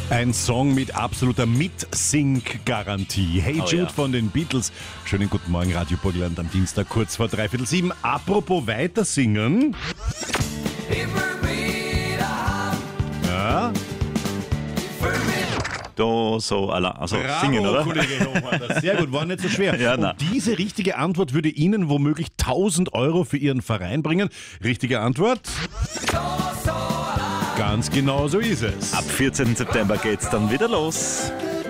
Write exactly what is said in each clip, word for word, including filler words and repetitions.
Ein Song mit absoluter Mitsing-Garantie. Hey Oh Jude ja. von den Beatles. Schönen guten Morgen, Radio Burgenland am Dienstag, kurz vor dreiviertel sieben. Apropos weitersingen. Ja, Do, so, alla, also bravo, singen, oder? Kollege Hochwalter. Sehr gut, war nicht so schwer. Ja, Und na. diese richtige Antwort würde Ihnen womöglich tausend Euro für Ihren Verein bringen. Richtige Antwort? Ganz genau so ist es. Ab vierzehnten September geht's dann wieder los.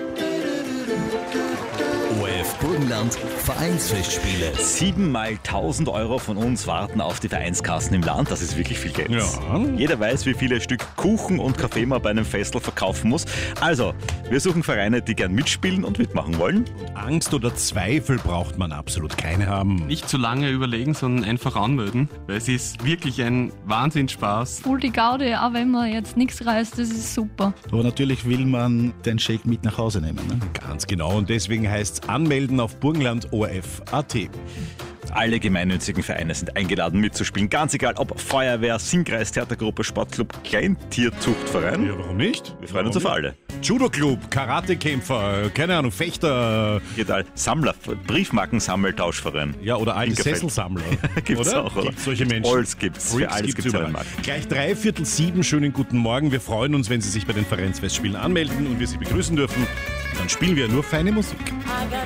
O R F Burgenland Vereinsfestspiele. Siebenmal tausend Euro von uns warten auf die Vereinskassen im Land. Das ist wirklich viel Geld. Ja. Jeder weiß, wie viele Stück Kuchen und Kaffee man bei einem Festel verkaufen muss. Also, wir suchen Vereine, die gern mitspielen und mitmachen wollen. Angst oder Zweifel braucht man absolut keine haben. Nicht zu lange überlegen, sondern einfach anmelden, weil es ist wirklich ein Wahnsinnsspaß. Voll die Gaudi, auch wenn man jetzt nichts reißt, das ist super. Aber natürlich will man den Shake mit nach Hause nehmen. Ne? Ganz genau, und deswegen heißt es anmelden auf burgenland O R F Punkt A T. Alle gemeinnützigen Vereine sind eingeladen mitzuspielen. Ganz egal, ob Feuerwehr, Singkreis, Theatergruppe, Sportclub, Kleintierzuchtverein. Ja, warum nicht? Wir freuen uns auf alle. Judo-Club, Karatekämpfer, keine Ahnung, Fechter, Egal, Sammler, Briefmarkensammeltauschverein. ja, oder alte Winkelfeld. Sesselsammler. Gibt's oder? auch, oder? Gibt's solche Menschen? Alles gibt's. Für Freaks alles gibt's gibt's einen überall. Markt. Gleich dreiviertel sieben, schönen guten Morgen. Wir freuen uns, wenn Sie sich bei den Vereinsfestspielen anmelden und wir Sie begrüßen dürfen. Dann spielen wir nur feine Musik.